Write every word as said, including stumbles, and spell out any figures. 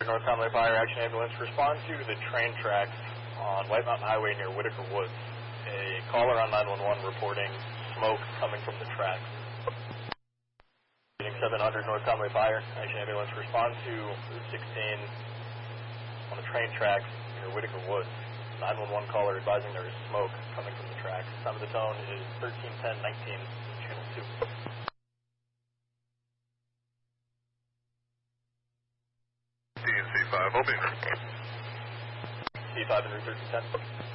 North Conway Fire Action Ambulance, respond to the train tracks on White Mountain Highway near Whitaker Woods. A caller on nine one one reporting smoke coming from the tracks. Getting seven hundred North Conway Fire Action Ambulance, respond to Route sixteen on the train tracks near Whitaker Woods. nine one one caller advising there is smoke coming from the tracks. Time of the tone is thirteen ten nineteen, channel two. D and C five, open. C five and Route thirteen ten.